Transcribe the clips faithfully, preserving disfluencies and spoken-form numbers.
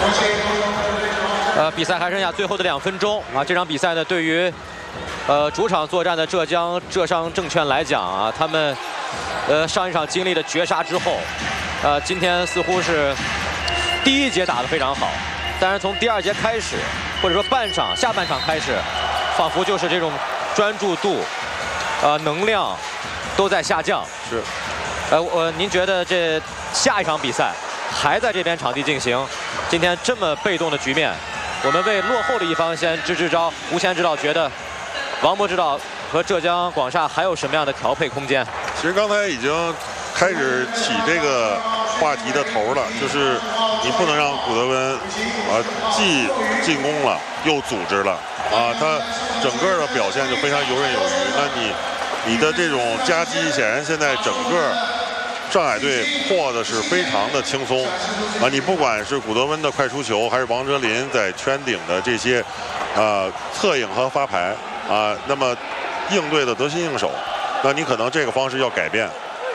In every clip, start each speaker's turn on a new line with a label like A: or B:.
A: 呃，比赛还剩下最后的两分钟啊！这场比赛呢，对于呃主场作战的浙江浙商证券来讲啊，他们呃上一场经历了绝杀之后，呃，今天似乎是第一节打得非常好，但是从第二节开始，或者说半场下半场开始，仿佛就是这种专注度、呃能量都在下降。
B: 是，
A: 呃，我您觉得这下一场比赛还在这边场地进行，今天这么被动的局面？ 我们为落后的一方先支支招。吴谦指导觉得，王博指导和浙江广厦还有什么样的调配空间？
B: 其实刚才已经开始起这个话题的头了，就是你不能让古德温啊既进攻了又组织了啊，他整个的表现就非常游刃有余。那你你的这种夹击，显然现在整个 上海队破的是非常的轻松啊！你不管是古德温的快出球，还是王哲林在圈顶的这些呃策应和发牌啊，那么应对的得心应手，那你可能这个方式要改变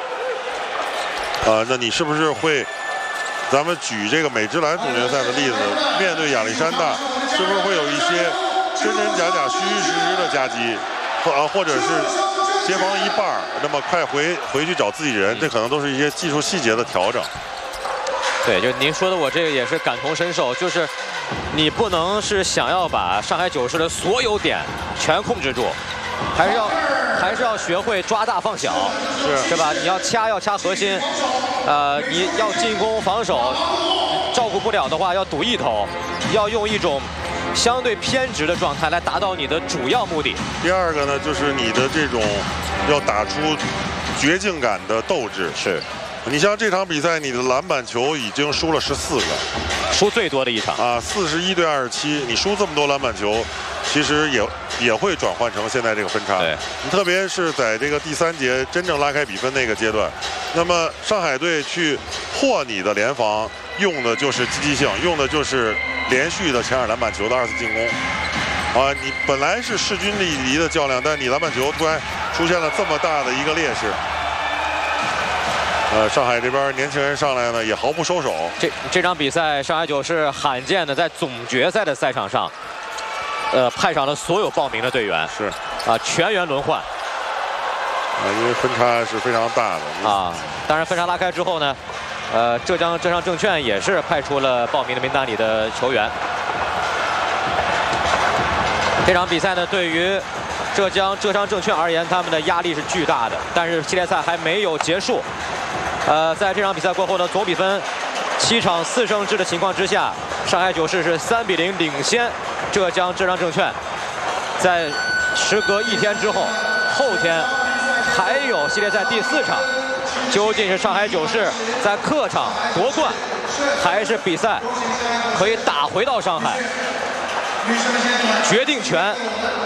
B: 啊。那你是不是会？咱们举这个美职篮总决赛的例子，面对亚历山大，是不是会有一些真真假假、虚虚实实的夹击，或啊，或者是 协防一半，那么快回回去找自己人，这可能都是一些技术细节的调整。
A: 对，就您说的，我这个也是感同身受，就是你不能是想要把上海九市的所有点全控制住，还是要还是要学会抓大放小，是是吧？你要掐要掐核心，呃，你要进攻防守，照顾不了的话要赌一头，要用一种 相对偏执的状态来达到你的主要目的。
B: 第二个呢，就是你的这种要打出绝境感的斗志。是，你像这场比赛，你的篮板球已经输了十四个，
A: 输最多的一场
B: 啊，四十一对二十七。你输这么多篮板球，其实也也会转换成现在这个分差。对，你特别是在这个第三节真正拉开比分那个阶段，那么上海队去破你的联防，用的就是积极性，用的就是 连续的前场篮板球的二次进攻，啊，你本来是势均力敌的较量，但你篮板球突然出现了这么大的一个劣势。呃，上海这边年轻人上来呢，也毫不收手。
A: 这这场比赛，上海九市罕见的在总决赛的赛场上，呃，派上了所有报名的队员，
B: 是
A: 啊，全员轮换。
B: 啊，因为分差是非常大的
A: 啊。当然，分差拉开之后呢， 呃，浙江浙商证券也是派出了报名的名单里的球员。这场比赛呢，对于浙江浙商证券而言，他们的压力是巨大的。但是系列赛还没有结束，呃，在这场比赛过后呢，总比分七场四胜制的情况之下，上海九市是三比零领先浙江浙商证券。在时隔一天之后，后天还有系列赛第四场。 究竟是上海九市在客场夺冠，还是比赛可以打回到上海？决定权